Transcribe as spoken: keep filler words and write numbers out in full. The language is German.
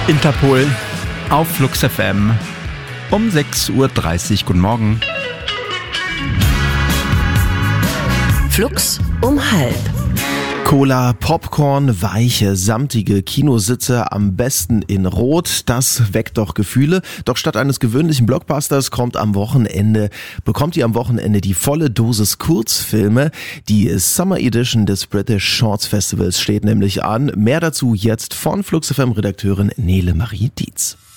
Interpol auf Flux F M um sechs Uhr dreißig. Guten Morgen. Flux um halb. Cola, Popcorn, weiche, samtige Kinositze, am besten in Rot, das weckt doch Gefühle. Doch statt eines gewöhnlichen Blockbusters kommt am Wochenende, bekommt ihr am Wochenende die volle Dosis Kurzfilme. Die Summer Edition des British Shorts Festivals steht nämlich an. Mehr dazu jetzt von Flux F M-Redakteurin Nele Marie Dietz.